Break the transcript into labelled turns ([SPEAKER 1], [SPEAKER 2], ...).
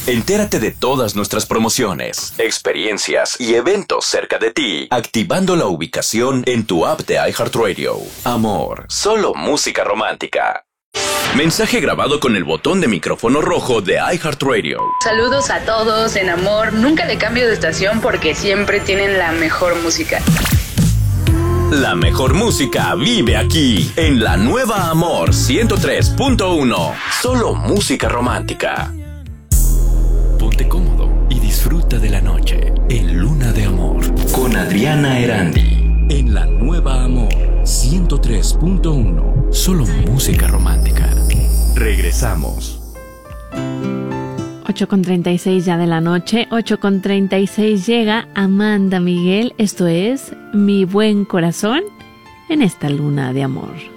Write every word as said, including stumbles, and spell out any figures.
[SPEAKER 1] Entérate de todas nuestras promociones, experiencias y eventos cerca de ti, activando la ubicación en tu app de iHeartRadio. Amor, solo música romántica. Mensaje grabado con el botón de micrófono rojo de iHeartRadio.
[SPEAKER 2] Saludos a todos en Amor. Nunca le cambio de estación porque siempre tienen la mejor música.
[SPEAKER 1] La mejor música vive aquí, en la nueva Amor ciento tres punto uno. Solo música romántica. Ponte cómodo y disfruta de la noche en Luna de Amor con Adriana Erandi. En la nueva Amor ciento tres punto uno. Solo música romántica. Regresamos.
[SPEAKER 3] ocho con treinta y seis ya de la noche, ocho con treinta y seis llega Amanda Miguel, esto es Mi Buen Corazón en esta Luna de Amor.